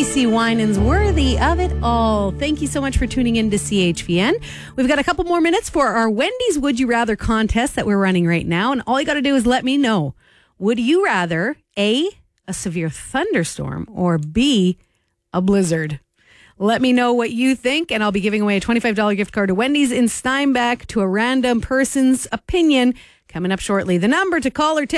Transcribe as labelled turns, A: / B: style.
A: CeCe Winans, Worthy of It All. Thank you so much for tuning in to CHVN. We've got a couple more minutes for our Wendy's Would You Rather contest that we're running right now. And all you got to do is let me know. Would you rather A, a severe thunderstorm, or B, a blizzard? Let me know what you think, and I'll be giving away a $25 gift card to Wendy's in Steinbach to a random person's opinion coming up shortly. The number to call or text